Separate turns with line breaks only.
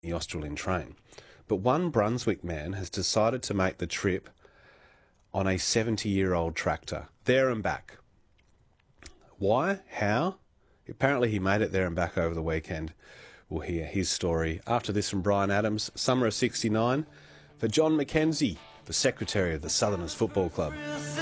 the Australian train. But one Brunswick man has decided to make the trip on a 70-year-old tractor, there and back. Why? How? Apparently he made it there and back over the weekend. We'll hear his story after this from Brian Adams, summer of '69, for John McKenzie, the secretary of the Southerners Football Club.